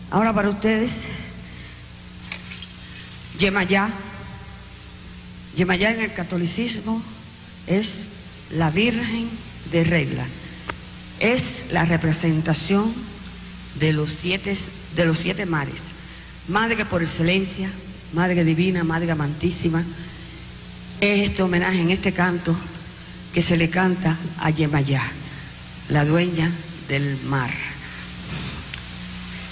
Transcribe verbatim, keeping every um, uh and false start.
Ahora para ustedes, Yemayá. Yemayá en el catolicismo es la Virgen de Regla. Es la representación de los siete, de los siete mares. Madre por excelencia, Madre Divina, Madre Amantísima. Es este homenaje en este canto que se le canta a Yemayá, la dueña del mar.